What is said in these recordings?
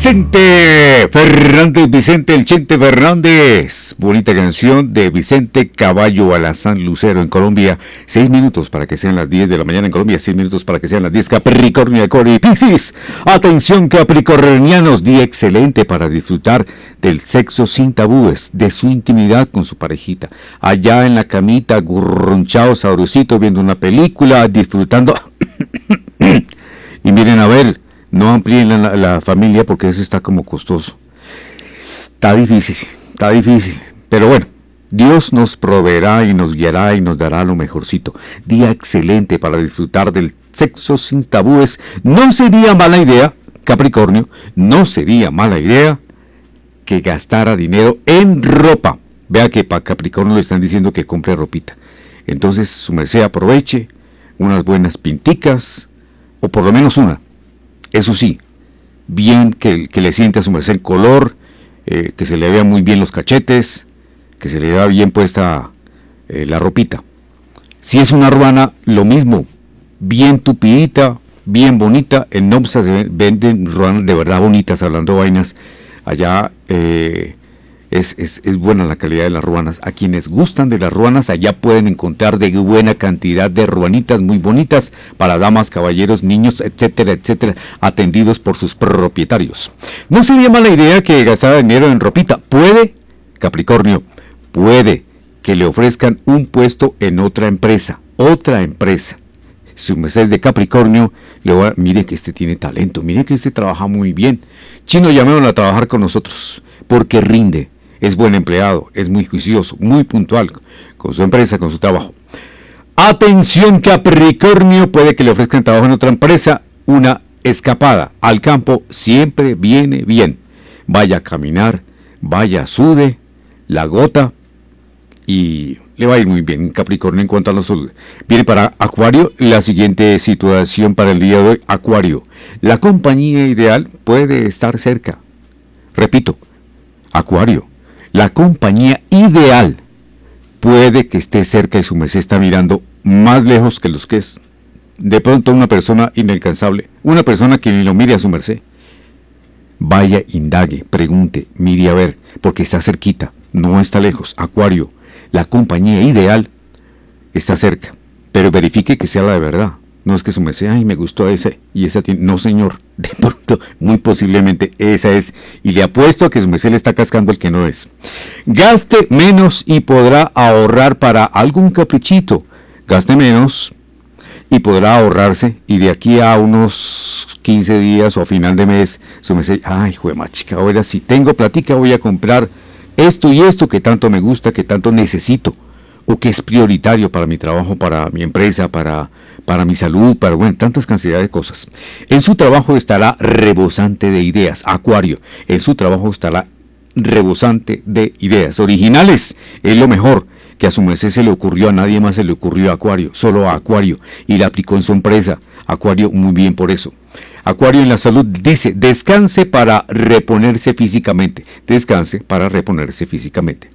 Vicente Fernández, Vicente el Chente Fernández. Bonita canción de Vicente Caballo Alazán Lucero en Colombia. 6 minutos para que sean las 10 de la mañana en Colombia. 6 minutos para que sean las 10. Capricornio, Acuario y Piscis. Atención, capricornianos. Día excelente para disfrutar del sexo sin tabúes, de su intimidad con su parejita. Allá en la camita, gurrunchado, sabrosito, viendo una película, disfrutando. Y miren, a ver, no amplíen la familia porque eso está como costoso. Está difícil. Pero bueno, Dios nos proveerá y nos guiará y nos dará lo mejorcito. Día excelente para disfrutar del sexo sin tabúes. No sería mala idea, Capricornio, no sería mala idea que gastara dinero en ropa. Vea que para Capricornio le están diciendo que compre ropita. Entonces, su merced aproveche unas buenas pinticas, o por lo menos una. Eso sí, bien que le siente a su merced el color, que se le vea muy bien los cachetes, que se le vea bien puesta la ropita. Si es una ruana, lo mismo, bien tupidita, bien bonita. En Nopsa se venden ruanas de verdad bonitas, hablando vainas. Allá es buena la calidad de las ruanas. A quienes gustan de las ruanas, allá pueden encontrar de buena cantidad de ruanitas muy bonitas para damas, caballeros, niños, etcétera, etcétera, atendidos por sus propietarios. No sería mala idea que gastara dinero en ropita. Puede, Capricornio, puede que le ofrezcan un puesto en otra empresa. Si merced es de Capricornio, mire que este tiene talento, mire que este trabaja muy bien. Chino, llamémoslo a trabajar con nosotros, porque rinde. Es buen empleado, es muy juicioso, muy puntual con su empresa, con su trabajo. Atención, Capricornio, puede que le ofrezcan trabajo en otra empresa. Una escapada al campo siempre viene bien. Vaya a caminar, vaya, sude la gota y le va a ir muy bien, Capricornio, en cuanto a la salud. Viene para Acuario la siguiente situación para el día de hoy. Acuario, la compañía ideal puede estar cerca. Repito, Acuario, la compañía ideal puede que esté cerca y su merced está mirando más lejos que los que es. De pronto una persona inalcanzable, una persona que ni lo mire a su merced. Vaya, indague, pregunte, mire a ver, porque está cerquita, no está lejos. Acuario, la compañía ideal está cerca, pero verifique que sea la de verdad. No es que su merced, ay, me gustó ese y esa tiene. No, señor, de pronto, muy posiblemente esa es. Y le apuesto a que su merced le está cascando el que no es. Gaste menos y podrá ahorrar para algún caprichito. Gaste menos y podrá ahorrarse. Y de aquí a unos 15 días o a final de mes, su merced, ay, juemachica, ahora si tengo platica voy a comprar esto y esto que tanto me gusta, que tanto necesito, o que es prioritario para mi trabajo, para mi empresa, para mi salud, para, bueno, tantas cantidades de cosas. En su trabajo estará rebosante de ideas, Acuario. En su trabajo estará rebosante de ideas originales. Es lo mejor que a su merced se le ocurrió, a nadie más se le ocurrió a Acuario, solo a Acuario, y la aplicó en su empresa. Acuario, muy bien por eso. Acuario, en la salud dice, descanse para reponerse físicamente. Descanse para reponerse físicamente.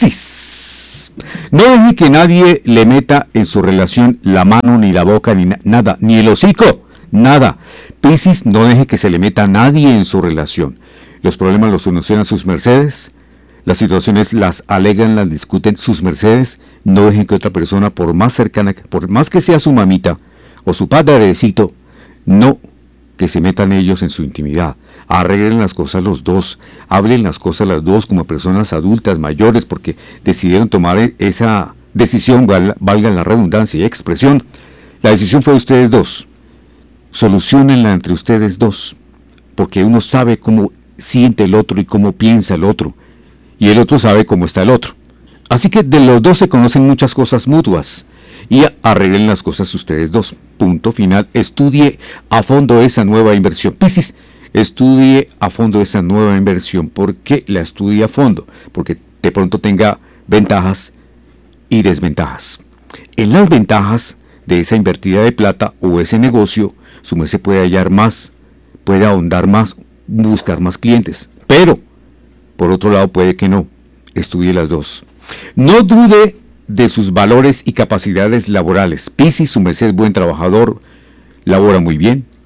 Piscis, no deje que nadie le meta en su relación la mano, ni la boca, ni nada, ni el hocico, nada. Piscis, no deje que se le meta a nadie en su relación. Los problemas los solucionan sus mercedes, las situaciones las alegan, las discuten sus mercedes. No dejen que otra persona, por más cercana, por más que sea su mamita o su padrecito, no que se metan ellos en su intimidad. Arreglen las cosas los dos, hablen las cosas las dos como personas adultas, mayores, porque decidieron tomar esa decisión, valga la redundancia y expresión. La decisión fue de ustedes dos. Soluciónenla entre ustedes dos, porque uno sabe cómo siente el otro y cómo piensa el otro, y el otro sabe cómo está el otro. Así que de los dos se conocen muchas cosas mutuas, y arreglen las cosas ustedes dos. Punto final. Estudie a fondo esa nueva inversión. Piscis, estudie a fondo esa nueva inversión. ¿Por qué la estudie a fondo? Porque de pronto tenga ventajas y desventajas. En las ventajas de esa invertida de plata o ese negocio, su merced puede hallar más, puede ahondar más, buscar más clientes. Pero, por otro lado, puede que no. Estudie las dos. No dude de sus valores y capacidades laborales. Piscis, su merced es buen trabajador, labora muy bien,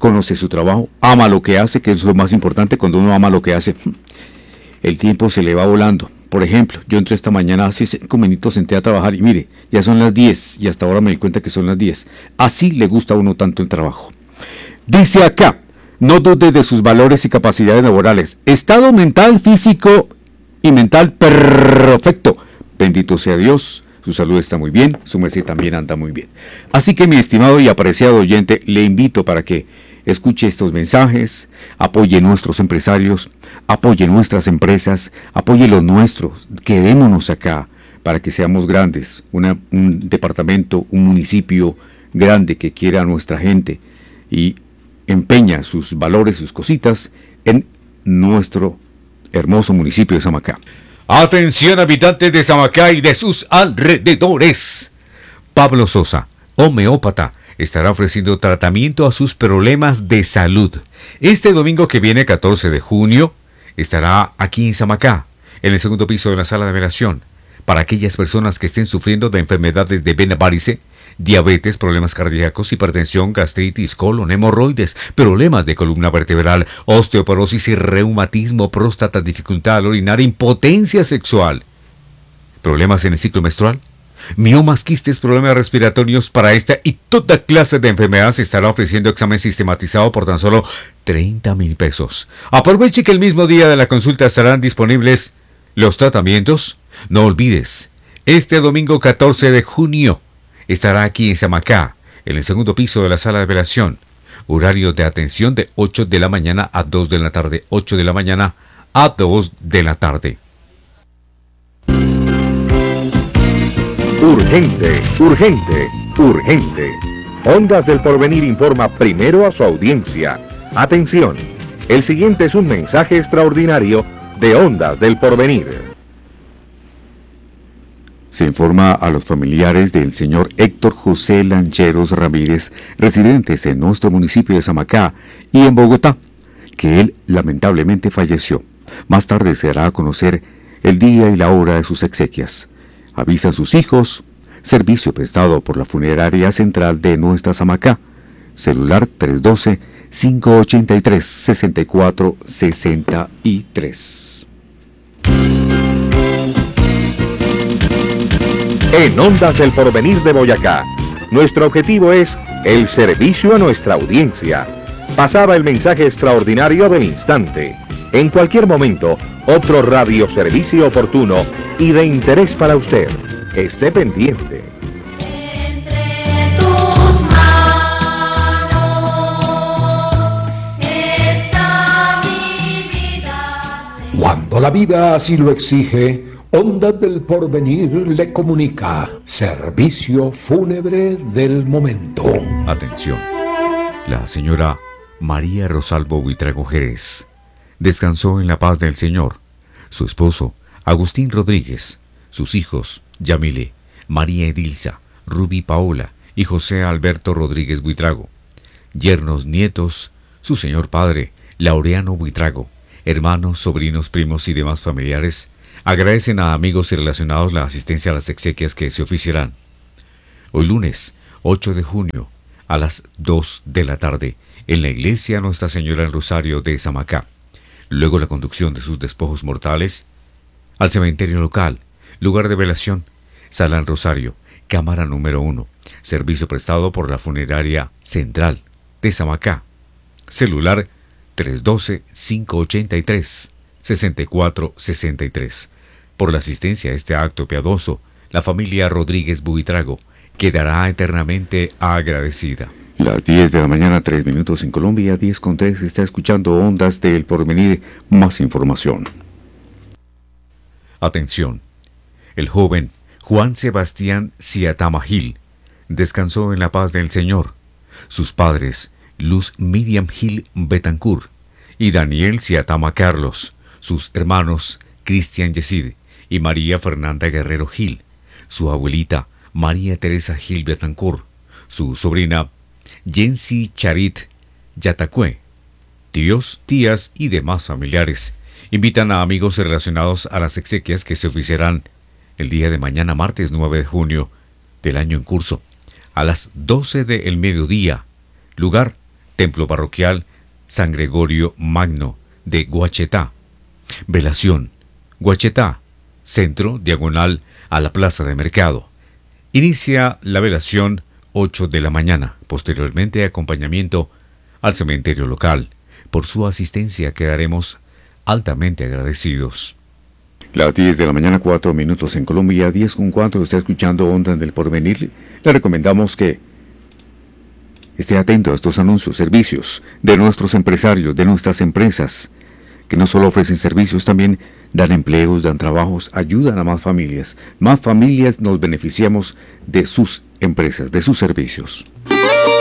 conoce su trabajo, ama lo que hace, que es lo más importante. Cuando uno ama lo que hace, el tiempo se le va volando. Por ejemplo, yo entré esta mañana, hace 5 minutos senté a trabajar y mire, ya son las 10 y hasta ahora me di cuenta que son las 10. Así le gusta a uno tanto el trabajo. Dice acá, no dude de sus valores y capacidades laborales. Estado mental, físico y mental perfecto. Bendito sea Dios, su salud está muy bien, su merced también anda muy bien. Así que mi estimado y apreciado oyente, le invito para que escuche estos mensajes, apoye nuestros empresarios, apoye nuestras empresas, apoye los nuestros, quedémonos acá para que seamos grandes, un departamento, un municipio grande que quiera a nuestra gente y empeña sus valores, sus cositas en nuestro hermoso municipio de Samacá. Atención habitantes de Samacá y de sus alrededores. Pablo Sosa, homeópata, estará ofreciendo tratamiento a sus problemas de salud. Este domingo que viene, 14 de junio, estará aquí en Samacá, en el segundo piso de la sala de velación, para aquellas personas que estén sufriendo de enfermedades de vena varice, diabetes, problemas cardíacos, hipertensión, gastritis, colon, hemorroides, problemas de columna vertebral, osteoporosis y reumatismo, próstata, dificultad al orinar, impotencia sexual, problemas en el ciclo menstrual, miomas, quistes, problemas respiratorios. Para esta y toda clase de enfermedades se estará ofreciendo examen sistematizado por tan solo 30,000 pesos. Aproveche que el mismo día de la consulta estarán disponibles los tratamientos. No olvides, este domingo 14 de junio estará aquí en Samacá, en el segundo piso de la sala de velación. Horario de atención de 8 de la mañana a 2 de la tarde. 8 de la mañana a 2 de la tarde. Urgente, urgente, urgente. Ondas del Porvenir informa primero a su audiencia. Atención, el siguiente es un mensaje extraordinario de Ondas del Porvenir. Se informa a los familiares del señor Héctor José Lancheros Ramírez, residentes en nuestro municipio de Samacá y en Bogotá, que él lamentablemente falleció. Más tarde se dará a conocer el día y la hora de sus exequias. Avisan sus hijos. Servicio prestado por la Funeraria Central de nuestra Samacá. Celular 312-583-6463. En Ondas del Porvenir de Boyacá, nuestro objetivo es el servicio a nuestra audiencia. Pasaba el mensaje extraordinario del instante. En cualquier momento, otro radioservicio oportuno y de interés para usted. Esté pendiente. Entre tus manos está mi vida. Cuando la vida así lo exige, Ondas del Porvenir le comunica servicio fúnebre del momento. Atención. La señora María Rosalvo Buitrago Jerez descansó en la paz del Señor. Su esposo, Agustín Rodríguez, sus hijos, Yamile, María Edilza, Rubí Paola y José Alberto Rodríguez Buitrago, yernos, nietos, su señor padre, Laureano Buitrago, hermanos, sobrinos, primos y demás familiares, agradecen a amigos y relacionados la asistencia a las exequias que se oficiarán hoy lunes 8 de junio a las 2 de la tarde en la iglesia Nuestra Señora del Rosario de Samacá. Luego la conducción de sus despojos mortales al cementerio local, lugar de velación, Sala del Rosario, cámara número 1, servicio prestado por la Funeraria Central de Samacá. Celular 312-583-6463. Por la asistencia a este acto piadoso, la familia Rodríguez Buitrago quedará eternamente agradecida. Las 10 de la mañana, 3 minutos en Colombia, 10:03, está escuchando Ondas del Porvenir. Más información. Atención. El joven Juan Sebastián Ciatama Gil descansó en la paz del Señor. Sus padres, Luz Miriam Gil Betancourt y Daniel Ciatama Carlos, sus hermanos, Cristian Yesid y María Fernanda Guerrero Gil, su abuelita, María Teresa Gil Betancourt, su sobrina, Jensi Charit Yatacue, tíos, tías y demás familiares. Invitan a amigos relacionados a las exequias que se oficiarán el día de mañana, martes 9 de junio del año en curso, a las 12 del mediodía. Lugar, Templo Parroquial San Gregorio Magno de Guachetá. Velación, Guachetá, centro, diagonal a la plaza de mercado. Inicia la velación 8 de la mañana, posteriormente acompañamiento al cementerio local. Por su asistencia quedaremos altamente agradecidos. Las 10 de la mañana, 4 minutos en Colombia, 10:04, está escuchando Ondas del Porvenir. Le recomendamos que esté atento a estos anuncios, servicios de nuestros empresarios, de nuestras empresas, que no solo ofrecen servicios, también dan empleos, dan trabajos, ayudan a más familias. Más familias nos beneficiamos de sus empresas, de sus servicios.